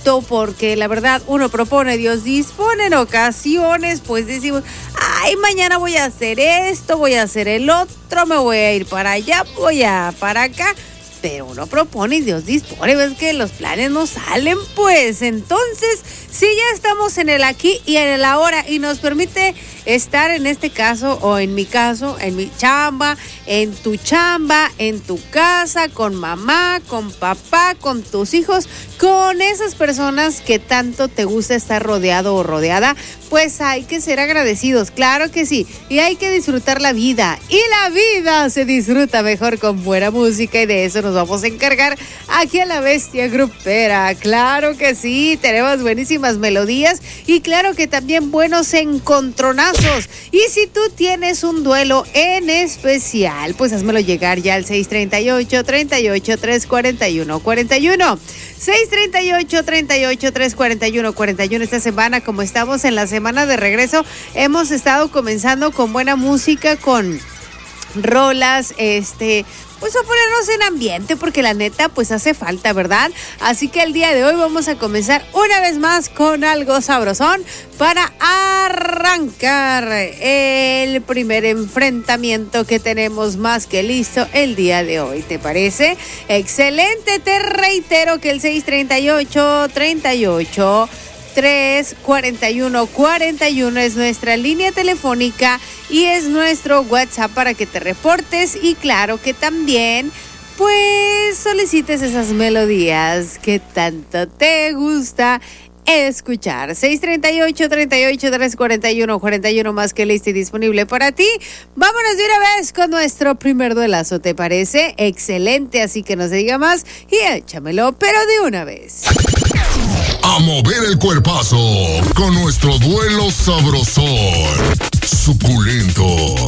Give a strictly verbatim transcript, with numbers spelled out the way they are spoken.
punto, porque la verdad uno propone, Dios dispone. En ocasiones pues decimos, ay, mañana voy a hacer esto, voy a hacer el otro, me voy a ir para allá, voy a para acá. Pero uno propone y Dios dispone, ves que los planes no salen, pues. Entonces, si ya estamos en el aquí y en el ahora y nos permite estar en este caso, o en mi caso, en mi chamba, en tu chamba, en tu casa, con mamá, con papá, con tus hijos, con esas personas que tanto te gusta estar rodeado o rodeada, pues hay que ser agradecidos, claro que sí, y hay que disfrutar la vida, y la vida se disfruta mejor con buena música, y de eso nos vamos a encargar aquí a La Bestia Grupera. Claro que sí, tenemos buenísimas melodías y claro que también buenos encontronazos. Y si tú tienes un duelo en especial, pues házmelo llegar ya al seis tres ocho, tres ocho, tres cuatro uno, cuatro uno. seis tres ocho, tres ocho, tres cuatro uno, cuatro uno. Esta semana, como estamos en la semana de regreso, hemos estado comenzando con buena música, con rolas, este, pues a ponernos en ambiente, porque la neta, pues hace falta, ¿verdad? Así que el día de hoy vamos a comenzar una vez más con algo sabrosón para arrancar el primer enfrentamiento que tenemos más que listo el día de hoy. ¿Te parece? Excelente, te reitero que el seis tres ocho, tres ocho, tres cuatro uno, cuatro uno es nuestra línea telefónica y es nuestro WhatsApp para que te reportes, y claro que también pues solicites esas melodías que tanto te gusta escuchar. seis tres ocho, tres ocho, tres cuatro uno, cuatro uno más que listo y disponible para ti. Vámonos de una vez con nuestro primer duelazo, ¿te parece? Excelente, así que no se diga más y échamelo, pero de una vez. A mover el cuerpazo con nuestro duelo sabrosón, suculento.